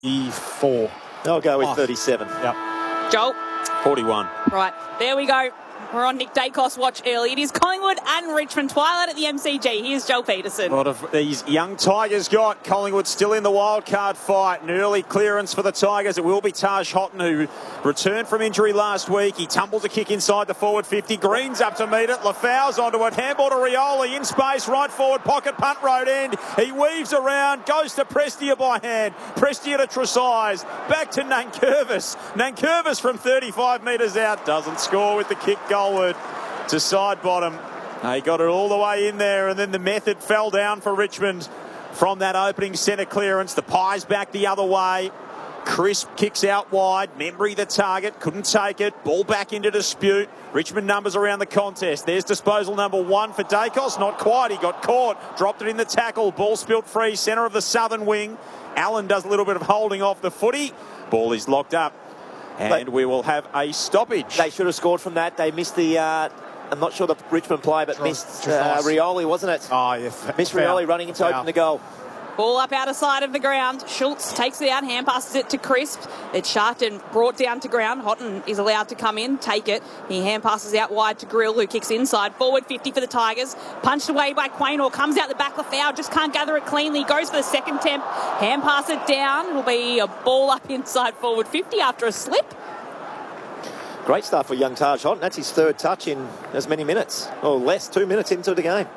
34. I'll go with 37. Yep. Joel? 41. Right, there we go. We're on Nick Dacos watch early. It is Collingwood and Richmond Twilight at the MCG. Here's Joel Peterson. A lot of these young Tigers got Collingwood still in the wild card fight. An early clearance for the Tigers. It will be Taj Houghton, who returned from injury last week. He tumbles a kick inside the forward 50. Green's up to meet it. Lafau's onto it. Handball to Rioli in space. Right forward pocket punt road end. He weaves around. Goes to Prestia by hand. Prestia to Tresize. Back to Nankervis. Nankervis from 35 metres out. Doesn't score with the kick goalward to side bottom. He got it all the way in there, and then the method fell down for Richmond from that opening centre clearance. The Pies back the other way. Crisp kicks out wide. Membry the target. Couldn't take it. Ball back into dispute. Richmond numbers around the contest. There's disposal number 1 for Dacos. Not quite. He got caught. Dropped it in the tackle. Ball spilt free. Centre of the southern wing. Allen does a little bit of holding off the footy. Ball is locked up. And we will have a stoppage. They should have scored from that. They missed the... I'm not sure the Richmond player, but missed Rioli, wasn't it? Oh, yeah. Missed Rioli running in to open the goal. Ball up out of side of the ground. Schultz takes it out, hand passes it to Crisp. It's sharked and brought down to ground. Houghton is allowed to come in, take it. He hand passes out wide to Grill, who kicks inside. Forward 50 for the Tigers. Punched away by Quaynor. Comes out the back. Lafau just can't gather it cleanly. Goes for the second attempt. Hand pass it down. It'll be a ball up inside forward 50 after a slip. Great start for young Taj Houghton. That's his third touch in as many minutes, or less, 2 minutes into the game.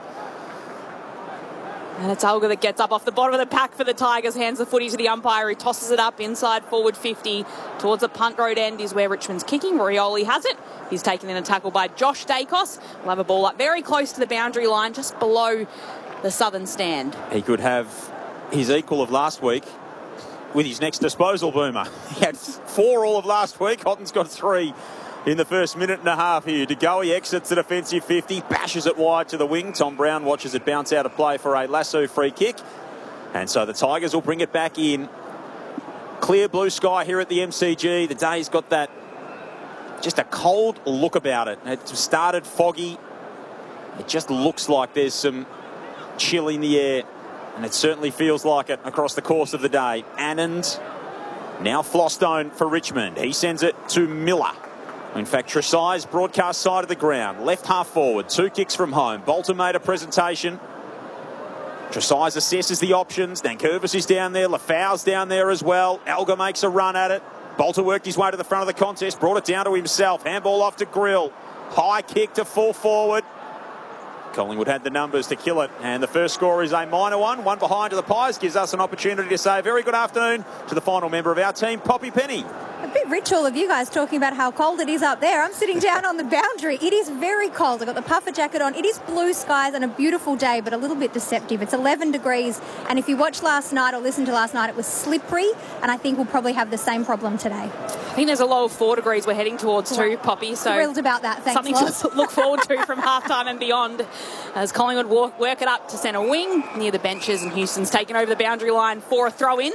And it's Olga that gets up off the bottom of the pack for the Tigers, hands the footy to the umpire, who tosses it up inside forward 50 towards the punt road end is where Richmond's kicking. Rioli has it. He's taken in a tackle by Josh Dacos. We'll have a ball up very close to the boundary line, just below the southern stand. He could have his equal of last week with his next disposal, Boomer. He had 4 all of last week. Houghton's got 3 in the first minute and a half here. De Goey exits the defensive 50, bashes it wide to the wing. Tom Brown watches it bounce out of play for a lasso free kick. And so the Tigers will bring it back in. Clear blue sky here at the MCG. The day's got that, just a cold look about it. It started foggy. It just looks like there's some chill in the air. And it certainly feels like it across the course of the day. Anand, now Flostone for Richmond. He sends it to Miller. In fact, Tresize, broadcast side of the ground. Left half forward, 2 kicks from home. Bolton made a presentation. Tresize assesses the options. Nankervis is down there. Lafau's down there as well. Elgar makes a run at it. Bolton worked his way to the front of the contest. Brought it down to himself. Handball off to Grill. High kick to full forward. Collingwood had the numbers to kill it, and the first score is a minor one behind to the Pies. Gives us an opportunity to say a very good afternoon to the final member of our team, Poppy Penny. A bit rich, all of you guys talking about how cold it is up there. I'm sitting down on the boundary. It is very cold. I've got the puffer jacket on. It is blue skies and a beautiful day, but a little bit deceptive. It's 11 degrees, and if you watched last night or listened to last night, it was slippery, and I think we'll probably have the same problem today. I think there's a low of 4 degrees we're heading towards too, Poppy. So thrilled about that. Thanks, something to look forward to from halftime and beyond as Collingwood work it up to centre wing near the benches, and Houston's taken over the boundary line for a throw-in.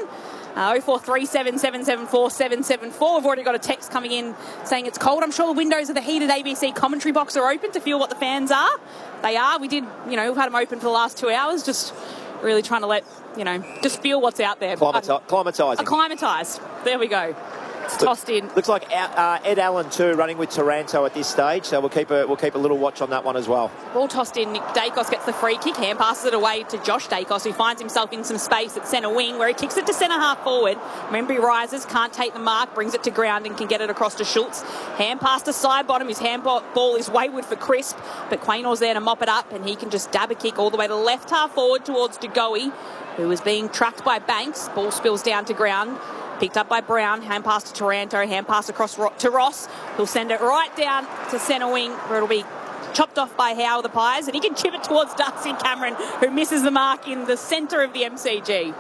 0437 774 774. We've already got a text coming in saying it's cold. I'm sure the windows of the heated ABC commentary box are open to feel what the fans are. They are. We've had them open for the last 2 hours, just really trying to let, just feel what's out there. Acclimatising. Acclimatise. There we go. It's tossed in. Looks like Ed Allen too running with Taranto at this stage, so we'll keep a little watch on that one as well. Ball tossed in. Nick Dacos gets the free kick, hand passes it away to Josh Dacos, who finds himself in some space at centre wing, where he kicks it to centre half forward. Membry rises, can't take the mark, brings it to ground and can get it across to Schultz. Hand pass to side bottom. His ball is wayward for Crisp, but Quaynor's there to mop it up, and he can just dab a kick all the way to left half forward towards De Goey, who is being tracked by Banks. Ball spills down to ground. Picked up by Brown, hand pass to Taranto, hand pass across to Ross. He'll send it right down to centre wing, where it'll be chopped off by Howe, the Pies, and he can chip it towards Darcy Cameron, who misses the mark in the centre of the MCG.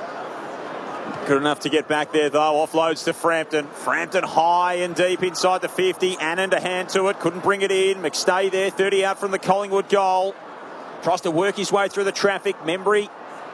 Good enough to get back there, though. Offloads to Frampton. Frampton high and deep inside the 50. Anand a hand to it, couldn't bring it in. McStay there, 30 out from the Collingwood goal. Tries to work his way through the traffic. Membry.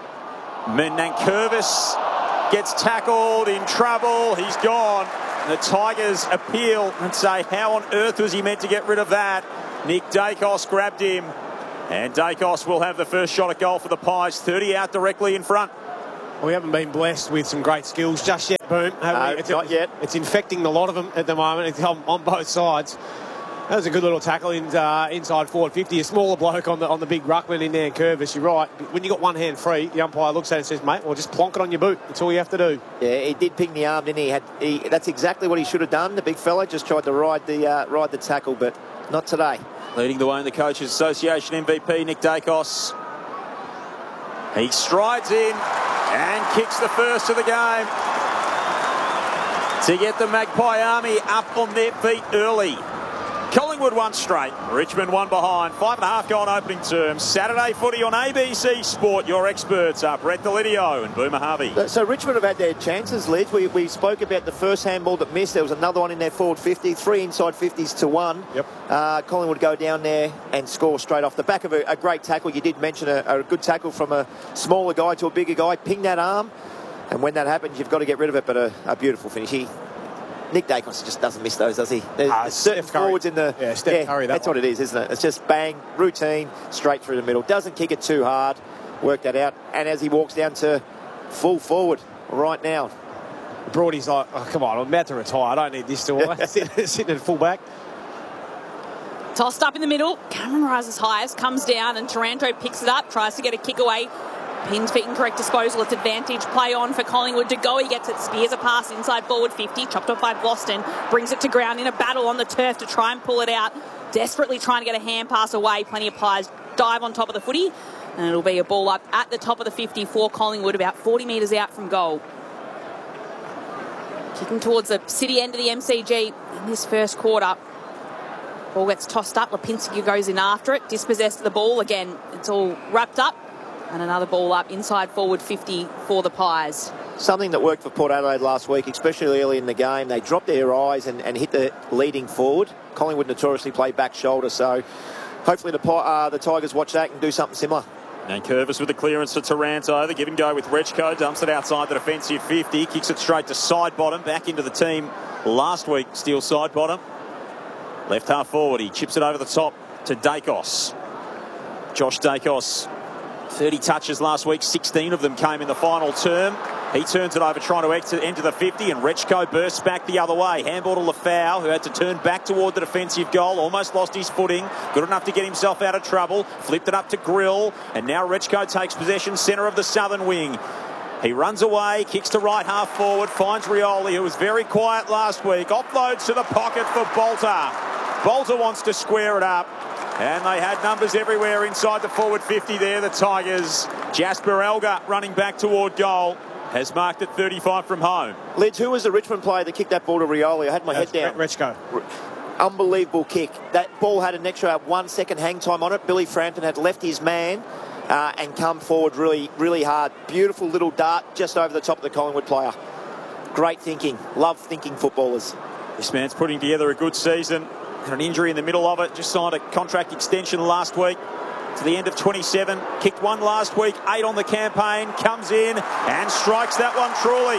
Nankervis gets tackled, in trouble, he's gone. The Tigers appeal and say, how on earth was he meant to get rid of that? Nick Dacos grabbed him, and Dacos will have the first shot at goal for the Pies. 30 out directly in front. We haven't been blessed with some great skills just yet, Boom. Not yet. It's infecting a lot of them at the moment. It's on both sides. That was a good little tackle inside forward 50. A smaller bloke on the big ruckman in there, Curvis. You're right. When you got one hand free, the umpire looks at it and says, mate, well, just plonk it on your boot. That's all you have to do. Yeah, he did ping the arm, didn't he? That's exactly what he should have done. The big fella just tried to ride the tackle, but not today. Leading the way in the Coaches Association MVP, Nick Dacos. He strides in and kicks the first of the game to get the Magpie Army up on their feet early. Collingwood won straight, Richmond one behind. 5.5 gone opening term. Saturday footy on ABC Sport. Your experts are Brett Delidio and Boomer Harvey. So Richmond have had their chances, Lidge. We spoke about the first handball that missed. There was another one in their forward 50, 3 inside 50s to 1. Yep. Collingwood go down there and score straight off the back of a great tackle. You did mention a good tackle from a smaller guy to a bigger guy. Ping that arm, and when that happens, you've got to get rid of it. But a beautiful finish. Nick Dacos just doesn't miss those, does he? There's certain forwards in the... Yeah, Steph Curry, that's what it is, isn't it? It's just bang, routine, straight through the middle. Doesn't kick it too hard. Work that out. And as he walks down to full forward right now. Broady's like, oh, come on, I'm about to retire. I don't need this to sitting at full back. Tossed up in the middle. Cameron rises highest, comes down, and Taranto picks it up, tries to get a kick away. Pins for incorrect disposal. It's advantage. Play on for Collingwood. De Goey gets it. Spears a pass inside forward 50. Chopped off by Boston. Brings it to ground in a battle on the turf to try and pull it out. Desperately trying to get a hand pass away. Plenty of players dive on top of the footy. And it'll be a ball up at the top of the 50 for Collingwood, about 40 metres out from goal. Kicking towards the city end of the MCG in this first quarter. Ball gets tossed up. Lipinski goes in after it. Dispossessed of the ball. Again, it's all wrapped up. And another ball up inside forward 50 for the Pies. Something that worked for Port Adelaide last week, especially early in the game. They dropped their eyes and hit the leading forward. Collingwood notoriously play back shoulder, so hopefully the Tigers watch that and do something similar. And Curvis with the clearance to Taranto. The give and go with Rechko. Dumps it outside the defensive 50. Kicks it straight to side bottom. Back into the team last week. Steele side bottom. Left half forward. He chips it over the top to Dacos. Josh Dacos. 30 touches last week, 16 of them came in the final term. He turns it over, trying to enter the 50, and Rechko bursts back the other way. Handball to Lafau, who had to turn back toward the defensive goal. Almost lost his footing. Good enough to get himself out of trouble. Flipped it up to Grill, and now Rechko takes possession, centre of the southern wing. He runs away, kicks to right half forward, finds Rioli, who was very quiet last week. Offloads to the pocket for Bolter. Bolter wants to square it up. And they had numbers everywhere inside the forward 50 there, the Tigers. Jasper Elgar running back toward goal. Has marked it 35 from home. Lidge, who was the Richmond player that kicked that ball to Rioli? I had my head down. Rechko. Unbelievable kick. That ball had an extra 1 second hang time on it. Billy Frampton had left his man and come forward really, really hard. Beautiful little dart just over the top of the Collingwood player. Great thinking. Love thinking footballers. This man's putting together a good season. Had an injury in the middle of it. Just signed a contract extension last week to the end of 27. Kicked one last week. 8 on the campaign. Comes in and strikes that one truly.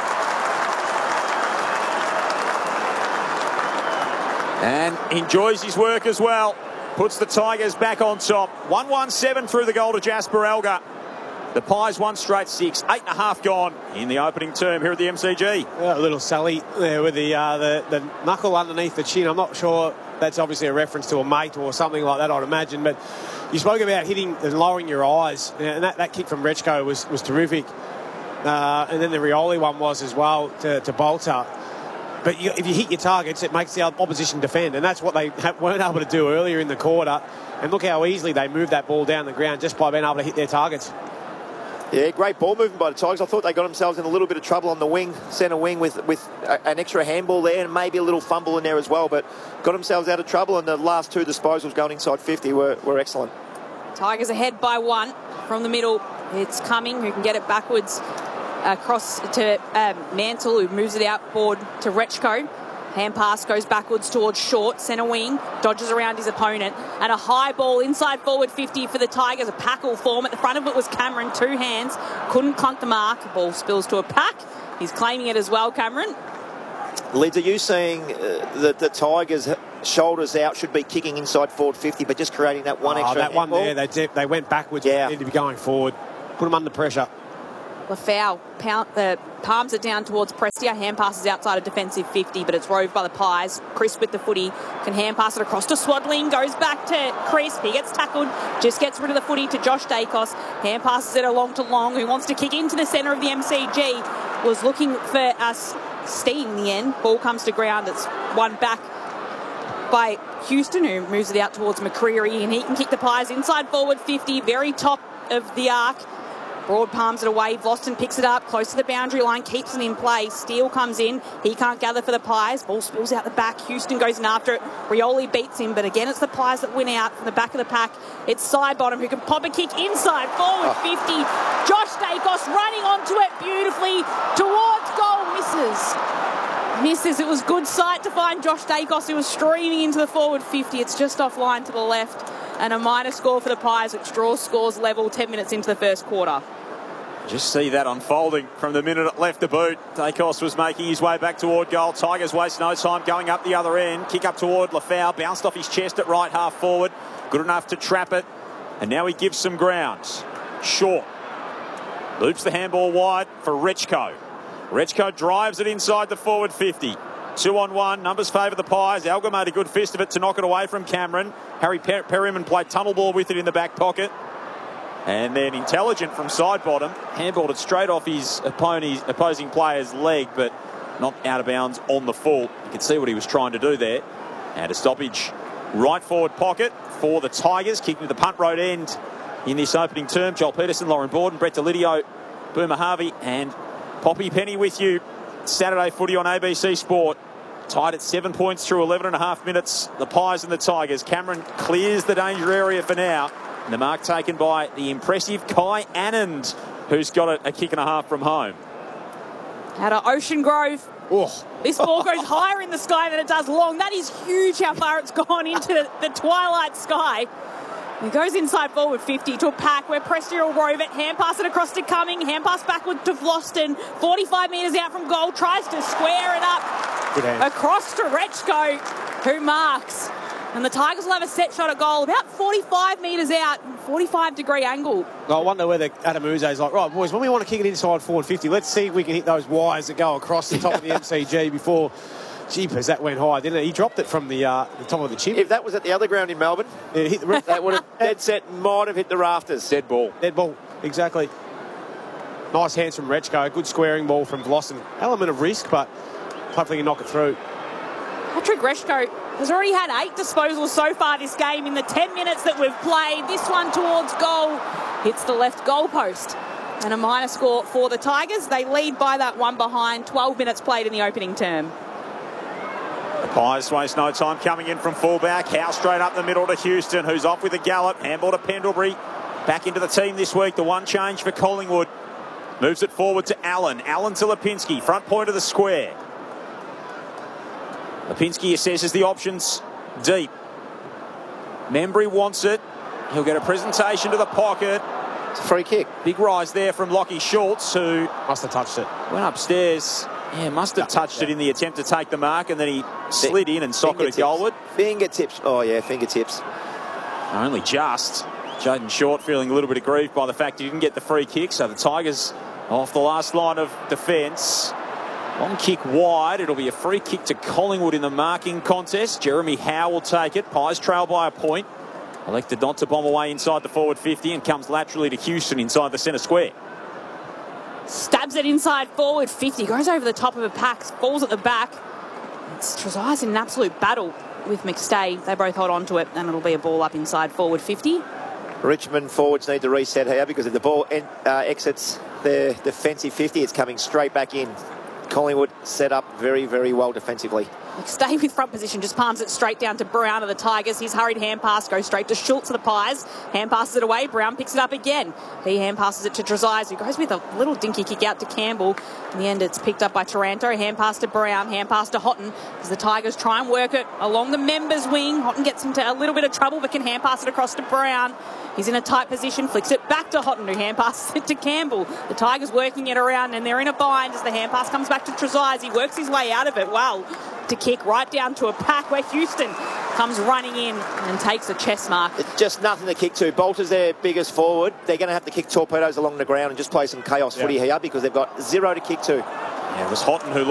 And enjoys his work as well. Puts the Tigers back on top. 1-1-7 through the goal to Jasper Elgar. The Pies won straight 6. 8.5 gone in the opening term here at the MCG. Yeah, a little Sally there with the knuckle underneath the chin. I'm not sure that's obviously a reference to a mate or something like that, I'd imagine. But you spoke about hitting and lowering your eyes. And that kick from Rechko was terrific. And then the Rioli one was as well to Bolter. But if you hit your targets, it makes the opposition defend. And that's what they weren't able to do earlier in the quarter. And look how easily they moved that ball down the ground just by being able to hit their targets. Yeah, great ball movement by the Tigers. I thought they got themselves in a little bit of trouble on the wing, centre wing, with an extra handball there and maybe a little fumble in there as well, but got themselves out of trouble, and the last 2 disposals going inside 50 were excellent. Tigers ahead by 1 from the middle. It's Cumming who can get it backwards across to Mantle, who moves it outboard to Rechko. Hand pass goes backwards towards Short, centre wing, dodges around his opponent, and a high ball inside forward 50 for the Tigers. A packle form. At the front of it was Cameron, 2 hands, couldn't clunk the mark. The ball spills to a pack. He's claiming it as well, Cameron. Lids, are you seeing that the Tigers' shoulders out should be kicking inside forward 50, but just creating that one extra that one ball? there, they went backwards. Yeah. They need to be going forward. Put them under pressure. Lafau palms it down towards Prestia. Hand passes outside a defensive 50, but it's roved by the Pies. Crisp with the footy. Can hand pass it across to Swadling. Goes back to Crisp. He gets tackled. Just gets rid of the footy to Josh Dacos. Hand passes it along to Long, who wants to kick into the centre of the MCG. Was looking for Steen in the end. Ball comes to ground. It's won back by Houston, who moves it out towards McCreary, and he can kick the Pies inside forward 50, very top of the arc. Broad palms it away. Vlosten picks it up close to the boundary line, keeps it in play. Steele comes in. He can't gather for the Pies. Ball spills out the back. Houston goes in after it. Rioli beats him, but again, it's the Pies that win out from the back of the pack. It's Sidebottom who can pop a kick inside forward 50. Josh Dacos running onto it beautifully towards goal. Misses. It was good sight to find Josh Dacos, who was streaming into the forward 50. It's just offline to the left. And a minor score for the Pies, which draws scores level 10 minutes into the first quarter. Just see that unfolding from the minute it left the boot. Dacos was making his way back toward goal. Tigers waste no time going up the other end. Kick up toward Lafau. Bounced off his chest at right half forward. Good enough to trap it. And now he gives some ground. Short. Loops the handball wide for Rechko. Rechko drives it inside the forward 50. 2-on-1, numbers favour the Pies. Alga made a good fist of it to knock it away from Cameron. Harry Perryman played tunnel ball with it in the back pocket. And then Intelligent from Sidebottom handballed it straight off his opposing player's leg, but not out of bounds on the full. You can see what he was trying to do there. And a stoppage right forward pocket for the Tigers, kicking to the punt road end in this opening term. Joel Peterson, Lauren Borden, Brett Delidio, Boomer Harvey and Poppy Penny with you. Saturday footy on ABC Sport. Tied at 7 points through 11.5 minutes. The Pies and the Tigers. Cameron clears the danger area for now. And the mark taken by the impressive Kai Anand, who's got a kick and a half from home. Out of Ocean Grove. Oh. This ball goes higher in the sky than it does long. That is huge how far it's gone into the twilight sky. It goes inside forward 50 to a pack where Prestia will rove it. Hand pass it across to Cumming. Hand pass backward to Vlosten. 45 metres out from goal. Tries to square it up. Across to Rechko, who marks. And the Tigers will have a set shot at goal about 45 metres out. 45-degree angle. I wonder whether Adam Uze's like, right, boys, when we want to kick it inside forward 50, let's see if we can hit those wires that go across the top of the MCG before... Jeepers, that went high, didn't it? He dropped it from the top of the chip. If that was at the other ground in Melbourne, it hit the that would have dead set might have hit the rafters. Dead ball, exactly. Nice hands from Rechko. Good squaring ball from Vlosten. Element of risk, but hopefully he can knock it through. Patrick Rechko has already had 8 disposals so far this game in the 10 minutes that we've played. This one towards goal hits the left goal post. And a minor score for the Tigers. They lead by that one behind. 12 minutes played in the opening term. The Pies waste no time coming in from fullback. Howe straight up the middle to Houston, who's off with a gallop. Handball to Pendlebury. Back into the team this week. The one change for Collingwood. Moves it forward to Allen. Allen to Lipinski. Front point of the square. Lipinski assesses the options deep. Membry wants it. He'll get a presentation to the pocket. It's a free kick. Big rise there from Lockie Schultz, who must have touched it. Went upstairs. Yeah, must have touched it in the attempt to take the mark, and then he slid in and socketed it goalward. Fingertips. Oh, yeah, fingertips. Only just. Jaden Short feeling a little bit aggrieved by the fact he didn't get the free kick, so the Tigers off the last line of defence. Long kick wide. It'll be a free kick to Collingwood in the marking contest. Jeremy Howe will take it. Pies trail by a point. Elected not to bomb away inside the forward 50 and comes laterally to Houston inside the centre square. Stabs it inside forward 50. Goes over the top of a pack. Falls at the back. It's Trezise in an absolute battle with McStay. They both hold on to it, and it'll be a ball up inside forward 50. Richmond forwards need to reset here because if the ball exits their defensive 50, it's coming straight back in. Collingwood set up very, very well defensively. Stay with front position, just palms it straight down to Brown of the Tigers. His hurried hand pass goes straight to Schultz of the Pies. Hand passes it away. Brown picks it up again. He hand passes it to Trezise, who goes with a little dinky kick out to Campbell. In the end, it's picked up by Taranto. Hand pass to Brown. Hand pass to Houghton as the Tigers try and work it along the members' wing. Houghton gets into a little bit of trouble, but can hand pass it across to Brown. He's in a tight position, flicks it back to Houghton, who hand passes it to Campbell. The Tigers working it around, and they're in a bind as the hand pass comes back to Trezise. He works his way out of it well to kick right down to a pack where Houston comes running in and takes a chest mark. It's just nothing to kick to. Bolter's their biggest forward. They're going to have to kick torpedoes along the ground and just play some chaos footy here because they've got 0 to kick to. Yeah, it was Houghton who